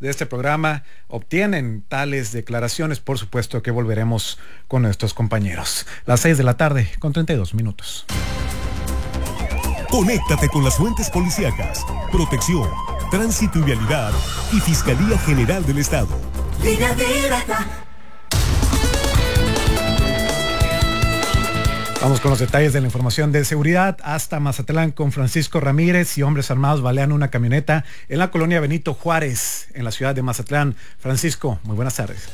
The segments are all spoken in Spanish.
de este programa obtienen tales declaraciones, por supuesto que volveremos con nuestros compañeros. Las 6 de la tarde con 32 minutos. Conéctate con las fuentes policíacas, protección, tránsito y vialidad y Fiscalía General del Estado. Línea directa. Vamos con los detalles de la información de seguridad hasta Mazatlán con Francisco Ramírez. Y hombres armados balean una camioneta en la colonia Benito Juárez, en la ciudad de Mazatlán. Francisco, muy buenas tardes.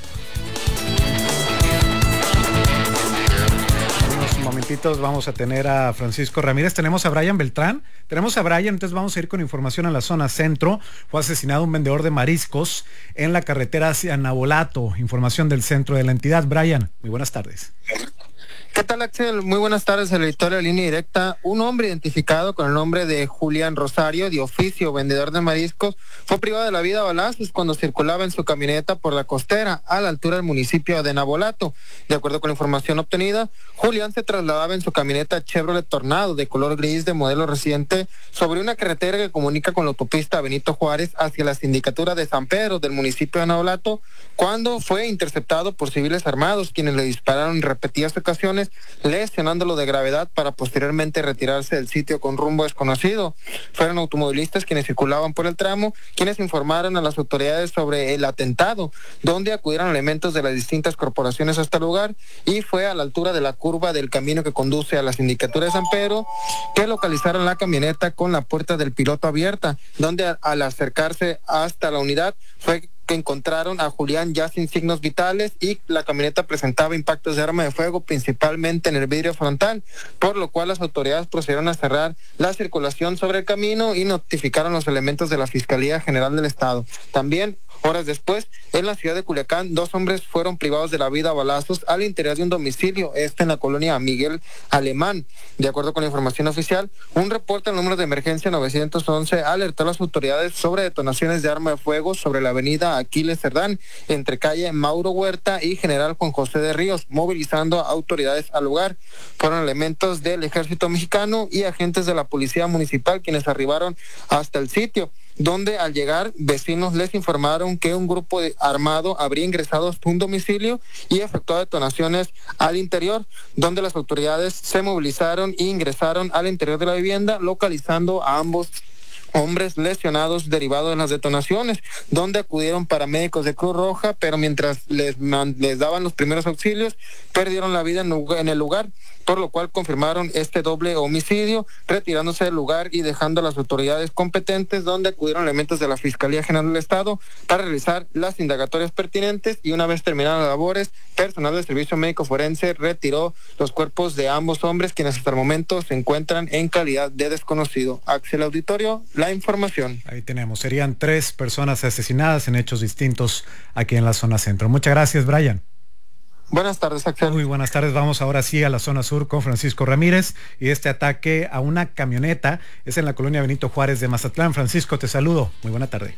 Momentitos vamos a tener a Francisco Ramírez. Tenemos a Brian Beltrán, entonces vamos a ir con información a la zona centro. Fue asesinado un vendedor de mariscos en la carretera hacia Navolato. Información del centro de la entidad. Brian, muy buenas tardes. ¿Qué tal, Axel? Muy buenas tardes, el editor de Línea Directa. Un hombre identificado con el nombre de Julián Rosario, de oficio vendedor de mariscos, fue privado de la vida a balazos cuando circulaba en su camioneta por la costera a la altura del municipio de Navolato. De acuerdo con la información obtenida, Julián se trasladaba en su camioneta Chevrolet Tornado de color gris de modelo reciente sobre una carretera que comunica con la autopista Benito Juárez hacia la sindicatura de San Pedro del municipio de Navolato, cuando fue interceptado por civiles armados, quienes le dispararon en repetidas ocasiones, lesionándolo de gravedad para posteriormente retirarse del sitio con rumbo desconocido. Fueron automovilistas quienes circulaban por el tramo, quienes informaron a las autoridades sobre el atentado, donde acudieron elementos de las distintas corporaciones hasta el lugar, y fue a la altura de la curva del camino que conduce a la sindicatura de San Pedro que localizaron la camioneta con la puerta del piloto abierta, donde al acercarse hasta la unidad fue que encontraron a Julián ya sin signos vitales y la camioneta presentaba impactos de arma de fuego, principalmente en el vidrio frontal, por lo cual las autoridades procedieron a cerrar la circulación sobre el camino y notificaron los elementos de la Fiscalía General del Estado. También, horas después, en la ciudad de Culiacán, 2 hombres fueron privados de la vida a balazos al interior de un domicilio, en la colonia Miguel Alemán. De acuerdo con la información oficial, un reporte al número de emergencia 911 alertó a las autoridades sobre detonaciones de arma de fuego sobre la avenida Aquiles Cerdán, entre calle Mauro Huerta y General Juan José de Ríos, movilizando a autoridades al lugar. Fueron elementos del Ejército Mexicano y agentes de la Policía Municipal quienes arribaron hasta el sitio, donde al llegar vecinos les informaron que un grupo armado habría ingresado a un domicilio y efectuado detonaciones al interior, donde las autoridades se movilizaron e ingresaron al interior de la vivienda, localizando a ambos hombres lesionados derivados de las detonaciones, donde acudieron paramédicos de Cruz Roja, pero mientras les daban los primeros auxilios, perdieron la vida en el lugar, por lo cual confirmaron este doble homicidio, retirándose del lugar y dejando a las autoridades competentes, donde acudieron elementos de la Fiscalía General del Estado para realizar las indagatorias pertinentes, y una vez terminadas las labores, personal del Servicio Médico Forense retiró los cuerpos de ambos hombres, quienes hasta el momento se encuentran en calidad de desconocido. Axel, Auditorio, la información. Ahí tenemos, serían 3 personas asesinadas en hechos distintos aquí en la zona centro. Muchas gracias, Brian. Buenas tardes, Axel. Muy buenas tardes. Vamos ahora sí a la zona sur con Francisco Ramírez, y este ataque a una camioneta es en la colonia Benito Juárez de Mazatlán. Francisco, te saludo. Muy buena tarde.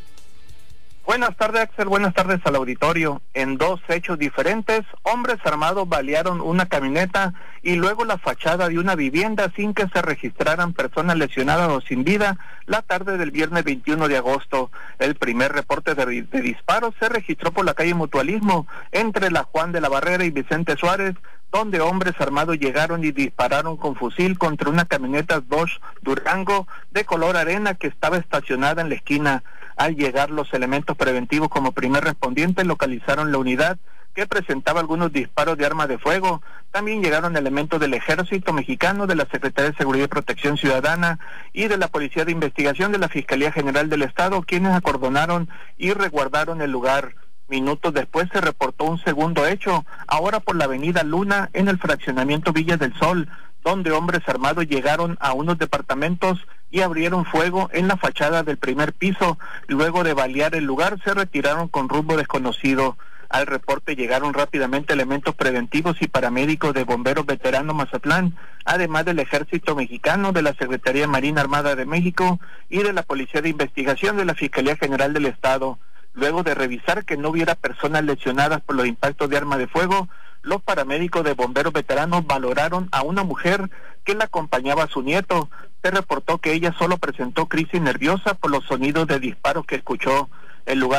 Buenas tardes, Axel. Buenas tardes al auditorio. En 2 hechos diferentes, hombres armados balearon una camioneta y luego la fachada de una vivienda sin que se registraran personas lesionadas o sin vida la tarde del viernes 21 de agosto. El primer reporte de disparos se registró por la calle Mutualismo, entre la Juan de la Barrera y Vicente Suárez, donde hombres armados llegaron y dispararon con fusil contra una camioneta Dodge Durango de color arena que estaba estacionada en la esquina. Al llegar los elementos preventivos como primer respondiente localizaron la unidad, que presentaba algunos disparos de arma de fuego. También llegaron elementos del Ejército Mexicano, de la Secretaría de Seguridad y Protección Ciudadana y de la Policía de Investigación de la Fiscalía General del Estado, quienes acordonaron y resguardaron el lugar. Minutos después se reportó un segundo hecho, ahora por la avenida Luna, en el fraccionamiento Villa del Sol, donde hombres armados llegaron a unos departamentos y abrieron fuego en la fachada del primer piso. Luego de balear el lugar, se retiraron con rumbo desconocido. Al reporte llegaron rápidamente elementos preventivos y paramédicos de Bomberos Veteranos Mazatlán, además del Ejército Mexicano, de la Secretaría Marina Armada de México y de la Policía de Investigación de la Fiscalía General del Estado. Luego de revisar que no hubiera personas lesionadas por los impactos de arma de fuego, los paramédicos de Bomberos Veteranos valoraron a una mujer que la acompañaba a su nieto. Se reportó que ella solo presentó crisis nerviosa por los sonidos de disparos que escuchó. El lugar